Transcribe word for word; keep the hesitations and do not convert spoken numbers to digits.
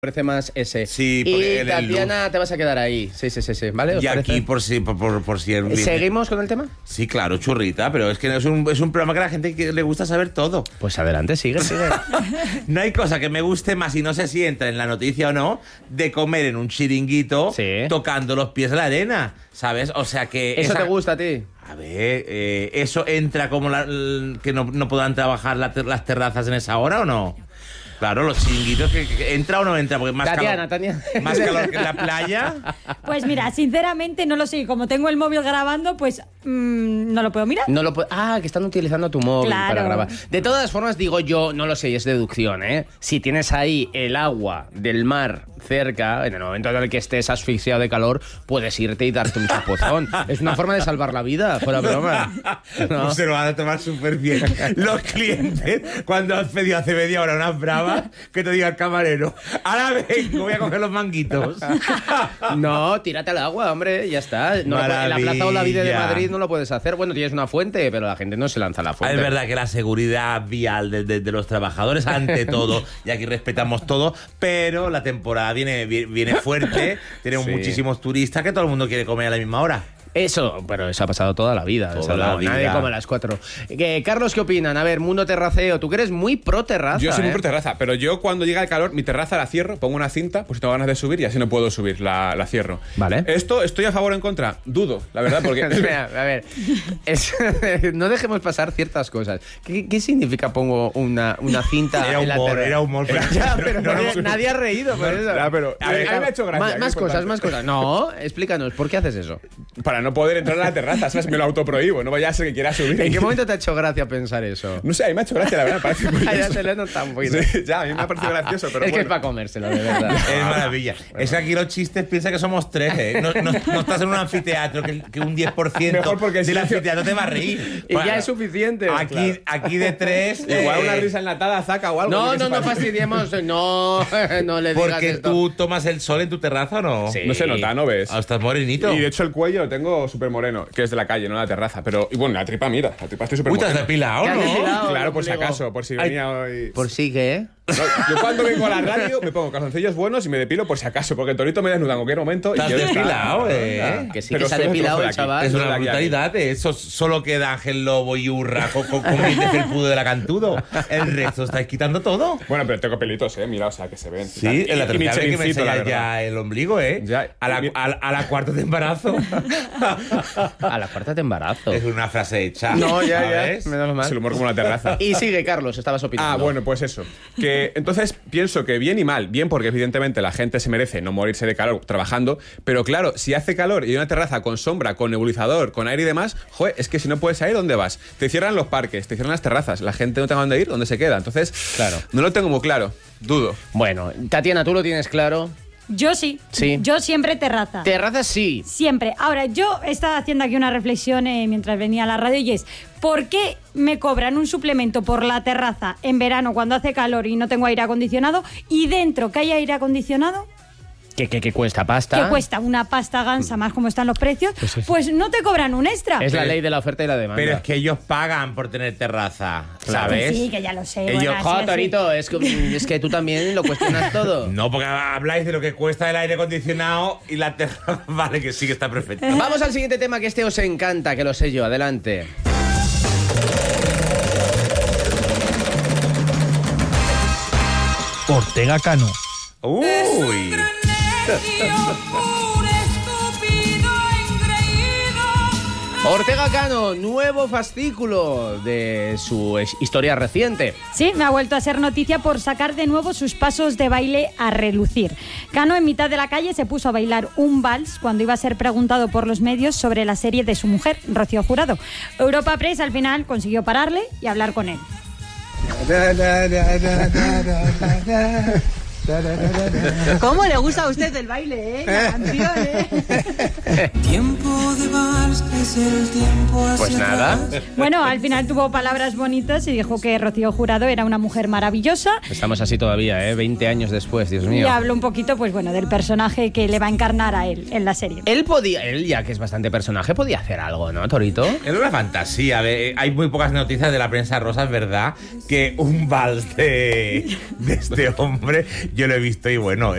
Parece más ese. Sí, y porque el- el Tatiana, luz. te vas a quedar ahí. Sí, sí, sí, sí. ¿Vale? ¿Os Y parece? aquí, por si, por, por, por si el- ¿Seguimos con el tema? Sí, claro, churrita, pero es que es un, es un programa que a la gente que le gusta saber todo. Pues adelante, sigue, sigue. No hay cosa que me guste más, y no sé si entra en la noticia o no, de comer en un chiringuito Sí. tocando los pies de la arena, ¿sabes? O sea que... ¿Eso esa- te gusta a ti? A ver, eh, ¿eso entra como la- l- que no, no puedan trabajar la ter- las terrazas en esa hora o no? Claro, los chiringuitos, que, que ¿entra o no entra? Porque más Tatiana, calor, Tatiana. más calor que en la playa. Pues mira, sinceramente no lo sé. Como tengo el móvil grabando, pues mmm, no lo puedo mirar. No lo pu- ah, que están utilizando tu móvil Claro. para grabar. De todas formas, digo yo, no lo sé, es deducción, ¿eh? Si tienes ahí el agua del mar cerca, en el momento en el que estés asfixiado de calor, puedes irte y darte un chapuzón. Es una forma de salvar la vida, fuera broma. ¿No? Pues se lo van a tomar súper bien los clientes cuando has pedido hace media hora unas bravas, que te diga el camarero: ahora vengo, voy a coger los manguitos. No, tírate al agua, hombre, ya está. No, en la Plaza Olavide de Maravilla. Madrid no lo puedes hacer. Bueno, tienes una fuente, pero la gente no se lanza a la Ah, fuente. es verdad que la seguridad vial de, de- de los trabajadores ante todo, y aquí respetamos todo, pero la temporada viene, vi- viene fuerte, tenemos Sí. muchísimos turistas, que todo el mundo quiere comer a la misma hora. Eso, pero eso ha pasado toda la vida. Toda Eso la no, vida. Nadie come a las cuatro. Eh, Carlos, ¿qué opinan? A ver, mundo terraceo. Tú que eres muy pro terraza. Yo soy muy ¿eh? pro terraza, pero yo cuando llega el calor, mi terraza la cierro, pongo una cinta, pues si tengo ganas de subir y así no puedo subir, la, la cierro. Vale. Esto, ¿estoy a favor o en contra? Dudo, la verdad, porque... Espera, a ver, es- no dejemos pasar ciertas cosas. ¿Qué, qué significa pongo una, una cinta Era en la humor, terraza? era humor, pero- Ya, pero no, nadie, no, nadie ha reído por eso. Ya, pero a ver, a mí me ha hecho gracia, Más, que más es cosas, importante. más cosas. No, explícanos, ¿por qué haces eso? Para no poder entrar a la terraza, ¿sabes? Me lo autoprohíbo, no vaya a ser que quiera subir. ¿En qué momento te ha hecho gracia pensar eso? No sé, a mí me ha hecho gracia, la verdad, me parece Ah, ya curioso. se lo he notado un poquito. Sí, ya, a mí me ha parecido gracioso, pero es que bueno. es para comérselo, de verdad. Es maravilla. Es que aquí los chistes piensa que somos trece. No, no- no estás en un anfiteatro que, que un diez por ciento Mejor porque del si no- anfiteatro te va a reír. Y ya es suficiente. Aquí, Claro. aquí de tres. Igual eh, una risa enlatada, zaca o algo. No, yo qué no, sé, no para- fastidiemos. No, no le digas Porque esto. tú tomas el sol en tu terraza, ¿o no? Sí. No se nota, ¿no ves? Ah, estás morenito. Y de hecho el cuello lo tengo súper moreno, que es de la calle, no de la terraza. Pero, y bueno, la tripa, mira, la tripa estoy súper Uy, te has moreno. depilado, ¿Te has ¿no? depilado? Claro, por si ombligo. acaso, por si Ay, venía hoy... Por sí que, ¿eh? No, yo cuando vengo a la radio me pongo calzoncillos buenos y me depilo por si acaso, porque el torito me desnuda en cualquier momento. Te y has yo ya está. depilado, ¿eh? Que sí Pero que se ha solo un depilado trozo de el aquí. chaval. Es Eso una de aquí a aquí. brutalidad. ¿eh? Eso solo queda Ángel Lobo y Urra con, con, con el felpudo de la Cantudo. El resto estáis quitando todo. Bueno, pero tengo pelitos, eh, mira, o sea, que se ven. Sí, en la Y- y mi tercera vez que me chirincito, la enseñas verdad. ya el ombligo, ¿eh? Ya. A la, a, la- a la cuarta de embarazo. A la cuarta de embarazo. Es una frase hecha. No, ya, ¿sabes? ya. Menos mal. Es el humor como una terraza. Y sigue, Carlos, estabas opinando. Ah, bueno, pues eso. Que entonces pienso que bien y mal. Bien porque evidentemente la gente se merece no morirse de calor trabajando, pero claro, si hace calor y hay una terraza con sombra, con nebulizador, con aire y demás, joder, es que si no puedes ir, ¿dónde vas? Te cierran los parques, te cierran las terrazas, la gente no tenga dónde ir, ¿dónde se queda? Entonces, Claro. no lo tengo muy claro, dudo. Bueno, Tatiana, ¿tú lo tienes claro? Yo sí. Sí. Yo siempre terraza. Terraza sí. Siempre. Ahora, yo estaba haciendo aquí una reflexión eh, mientras venía a la radio y es, ¿por qué me cobran un suplemento por la terraza en verano cuando hace calor y no tengo aire acondicionado y dentro que hay aire acondicionado, Que, que, que cuesta pasta. que cuesta una pasta gansa más como están los precios, Pues es- pues no te cobran un extra? Es la ley de la oferta y la demanda. Pero es que ellos pagan por tener terraza, ¿sabes? Sí, que ya lo sé. Ellos- bueno, así, Jo, así. Torito, es que, es que tú también lo cuestionas todo. No, porque habláis de lo que cuesta el aire acondicionado y la terraza. Vale, que sí que está perfecto. Vamos al siguiente tema, que este os encanta, que lo sé yo. Adelante. Ortega Cano. Uy. Ortega Cano, nuevo fascículo de su es- historia reciente. Sí, me ha vuelto a ser noticia por sacar de nuevo sus pasos de baile a relucir. Cano, en mitad de la calle, se puso a bailar un vals cuando iba a ser preguntado por los medios sobre la serie de su mujer, Rocío Jurado. Europa Press al final consiguió pararle y hablar con él. ¿Cómo le gusta a usted el baile, eh? La canción, eh. Tiempo de vals es el tiempo hacia Pues nada. atrás. Bueno, al final tuvo palabras bonitas y dijo que Rocío Jurado era una mujer maravillosa. Estamos así todavía, ¿eh? veinte años después, Dios Y mío. habló un poquito, pues bueno, del personaje que le va a encarnar a él en la serie. Él podía, él ya que es bastante personaje, podía hacer algo, ¿no, Torito? Es una fantasía. ve, Hay muy pocas noticias de la prensa rosa, es verdad, que un vals de, de este hombre yo lo he visto y bueno,